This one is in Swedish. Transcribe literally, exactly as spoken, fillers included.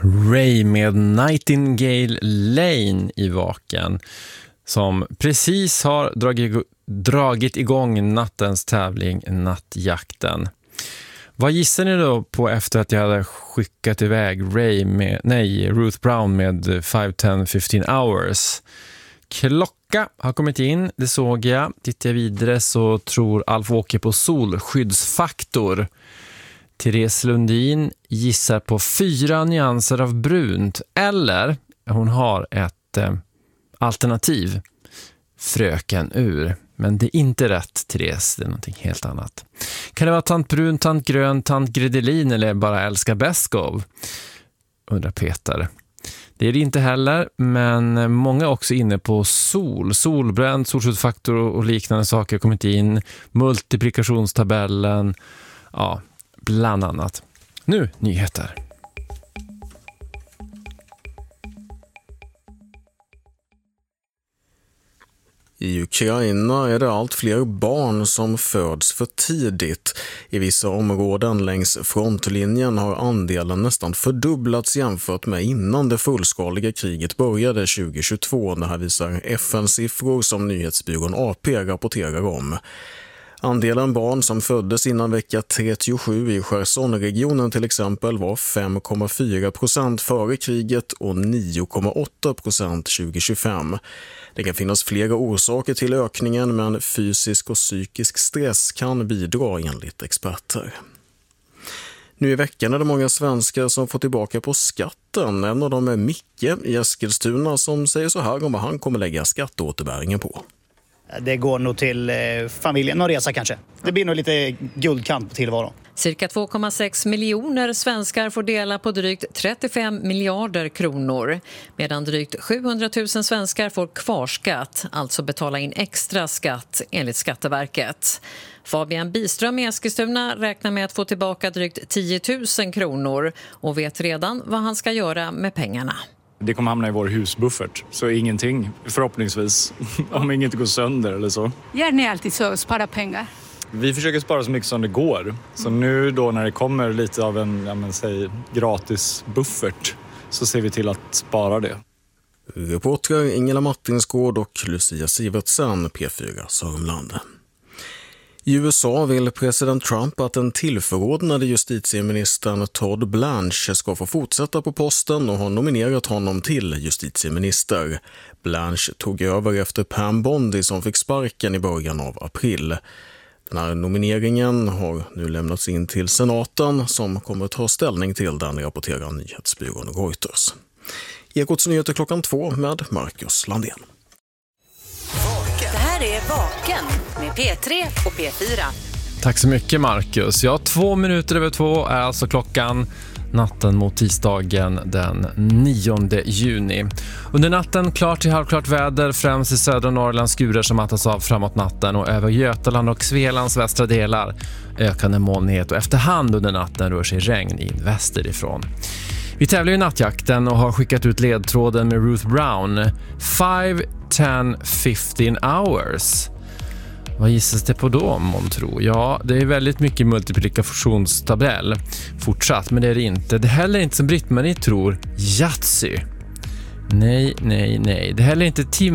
Ray med Nightingale Lane i Vaken, som precis har dragit, dragit igång nattens tävling Nattjakten. Vad gissar ni då på efter att jag hade skickat iväg Ray med, nej, Ruth Brown med five, ten, fifteen hours? Klocka har kommit in, det såg jag. Tittar jag vidare så tror Alf Åke på solskyddsfaktor. Therese Lundin gissar på fyra nyanser av brunt, eller hon har ett eh, alternativ, fröken ur. Men det är inte rätt, Therese, det är någonting helt annat. Kan det vara tant brun, tant grön, tant gredelin eller bara älska Beskov? Undrar Peter. Det är det inte heller, men många är också inne på sol. Solbränd, solskyddsfaktor och liknande saker har kommit in. Multiplikationstabellen, ja, bland annat. Nu, nyheter. I Ukraina är det allt fler barn som föds för tidigt. I vissa områden längs frontlinjen har andelen nästan fördubblats jämfört med innan det fullskaliga kriget började tjugohundratjugotvå. Det här visar F N-siffror som nyhetsbyrån A P rapporterar om. Andelen barn som föddes innan vecka trettiosju i Cherson-regionen till exempel var fem komma fyra procent före kriget och nio komma åtta procent tjugohundratjugofem. Det kan finnas flera orsaker till ökningen, men fysisk och psykisk stress kan bidra enligt experter. Nu i veckan är det många svenskar som får tillbaka på skatten. En av dem är Micke i Eskilstuna som säger så här om vad han kommer lägga skatteåterbäringen på. Det går nog till eh, familjen och resa kanske. Det blir nog lite guldkant på tillvaron. Cirka två komma sex miljoner svenskar får dela på drygt trettiofem miljarder kronor. Medan drygt sjuhundratusen svenskar får kvarskatt, alltså betala in extra skatt enligt Skatteverket. Fabian Biström i Eskilstuna räknar med att få tillbaka drygt tio tusen kronor och vet redan vad han ska göra med pengarna. Det kommer hamna i vår husbuffert, så ingenting, förhoppningsvis, om inget går sönder eller så. Gör ni alltid så, spara pengar? Vi försöker spara så mycket som det går. Så nu då när det kommer lite av en, ja men säg, gratis buffert så ser vi till att spara det. Reportrar Ingela Martinsgård och Lucia Sivertsen, P fyra Sörmland. I U S A vill president Trump att den tillförordnade justitieministern Todd Blanche ska få fortsätta på posten och har nominerat honom till justitieminister. Blanche tog över efter Pam Bondi som fick sparken i början av april. Den här nomineringen har nu lämnats in till senaten som kommer ta ställning till den, rapporterar nyhetsbyrån Reuters. Ekots nyheter klockan två med Marcus Landén. Det här är Vaken med P tre och P fyra. Tack så mycket, Marcus. Ja, två minuter över två är alltså klockan, natten mot tisdagen den nionde juni. Under natten klart till halvklart väder, främst i södra Norrland skurar som mattas av framåt natten, och över Götaland och Svealands västra delar ökande molnighet, och efterhand under natten rör sig regn in västerifrån. Vi tävlar i Nattjakten och har skickat ut ledtråden med Ruth Brown. five, ten, fifteen hours. Vad gissas det på då, månntro? Ja, det är väldigt mycket multiplikationstabell fortsatt, men det är det inte. Det är heller inte som Britt-Marie tror, Yatzy. Nej, nej, nej. Det är heller inte Tim